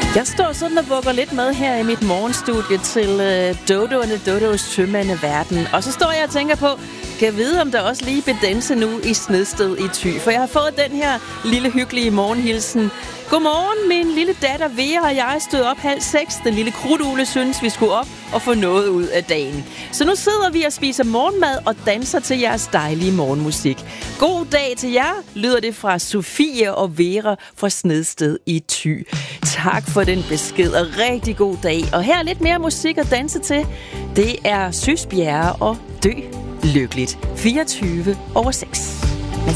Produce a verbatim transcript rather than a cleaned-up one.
Jeg står sådan og vugger lidt med her i mit morgenstudie til uh, Dodo and the Dodos Sømande Verden. Og så står jeg og tænker på, kan jeg vide, om der også lige vil danse nu i Snedsted i Thy? For jeg har fået den her lille hyggelige morgenhilsen. Godmorgen, min lille datter Vera og jeg stod op halv seks. Den lille krudtugle synes, vi skulle op og få noget ud af dagen. Så nu sidder vi og spiser morgenmad og danser til jeres dejlige morgenmusik. God dag til jer, lyder det fra Sofie og Vera fra Snedsted i Thy. Tak for den besked, og rigtig god dag. Og her er lidt mere musik at danse til. Det er Søs Bjerre og Dø Lykkeligt. fireogtyve over seks.